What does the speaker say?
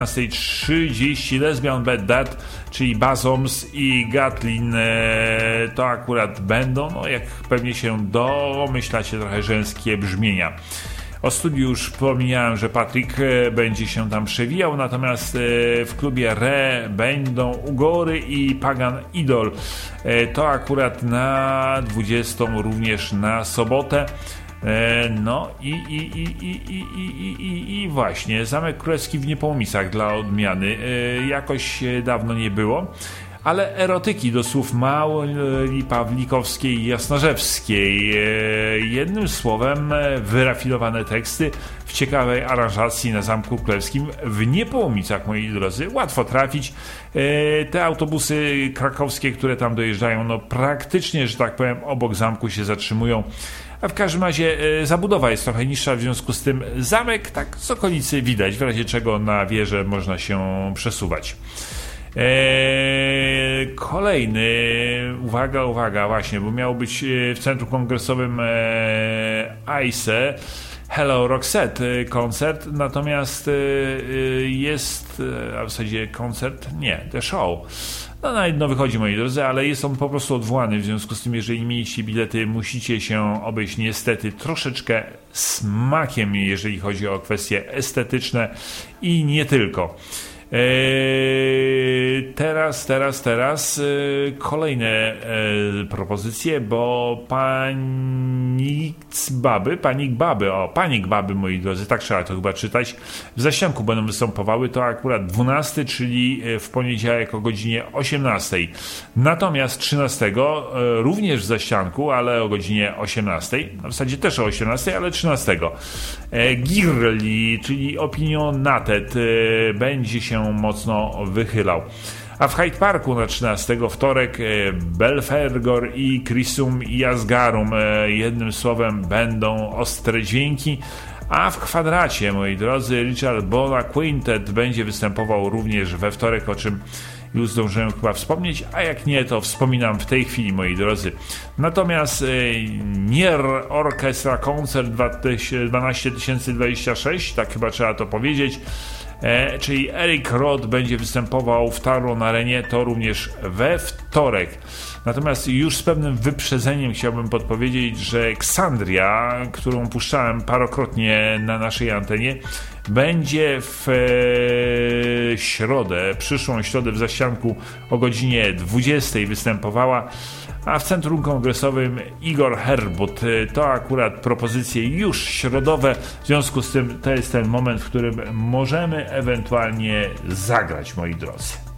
30 Lesbian Bad Dad, czyli Bazoms i Gatlin, to akurat będą, no jak pewnie się domyślacie, trochę żeńskie brzmienia. O studiu już wspomniałem, że Patryk będzie się tam przewijał, natomiast w klubie Re będą Ugory i Pagan Idol. To akurat na 20, również na sobotę. No i właśnie Zamek Królewski w Niepołomicach dla odmiany. Jakoś dawno nie było. Ale erotyki do słów Mauli Pawlikowskiej i Jasnorzewskiej. Jednym słowem wyrafinowane teksty w ciekawej aranżacji na Zamku Królewskim w Niepołomicach, moi drodzy. Łatwo trafić. Te autobusy krakowskie, które tam dojeżdżają, no praktycznie, że tak powiem, obok zamku się zatrzymują. A w każdym razie zabudowa jest trochę niższa, w związku z tym zamek tak z okolicy widać, w razie czego na wieżę można się przesuwać. Kolejny, uwaga, właśnie, bo miał być w Centrum Kongresowym ICE Hello Roxette koncert, natomiast jest, a w zasadzie koncert, nie, The Show. No nawet no wychodzi, moi drodzy, ale jest on po prostu odwołany, w związku z tym, jeżeli mieliście bilety, musicie się obejść niestety troszeczkę smakiem, jeżeli chodzi o kwestie estetyczne i nie tylko. Teraz kolejne propozycje, bo Panik Baby, moi drodzy, tak trzeba to chyba czytać, w Zaścianku będą występowały, to akurat 12, czyli w poniedziałek o godzinie 18. Natomiast 13 również w Zaścianku, ale o godzinie 18, w zasadzie też o 18, ale 13. Girli, czyli Opinionated, będzie się mocno wychylał. A w Hyde Parku na 13 wtorek Belfergor i Crisum i Asgarum, jednym słowem będą ostre dźwięki. A w Kwadracie, moi drodzy, Richard Bona Quintet będzie występował również we wtorek, o czym już zdążyłem chyba wspomnieć, a jak nie, to wspominam w tej chwili, moi drodzy. Natomiast Nier Orchestra Concert 12026, tak chyba trzeba to powiedzieć, czyli Eric Roth będzie występował w Tauron Arenie, to również we wtorek. Natomiast już z pewnym wyprzedzeniem chciałbym podpowiedzieć, że Ksandria, którą puszczałem parokrotnie na naszej antenie, będzie w środę, przyszłą środę w Zaścianku o godzinie 20 występowała, a w Centrum Kongresowym Igor Herbut. To akurat propozycje już środowe, w związku z tym to jest ten moment, w którym możemy ewentualnie zagrać, moi drodzy.